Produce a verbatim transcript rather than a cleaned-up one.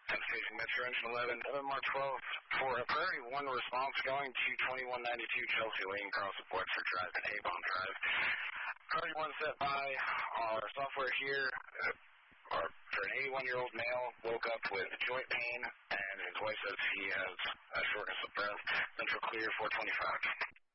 ten Station Metro Engine eleven, Evan Mark twelve, for a Prairie one response going to twenty-one ninety-two Chelsea Lane, across the Wexford Drive and Avon Drive. Prairie one set by our software here. Uh, our, for an eighty-one-year-old male, woke up with joint pain, and his wife says he has a shortness of breath. Central clear, four twenty-five.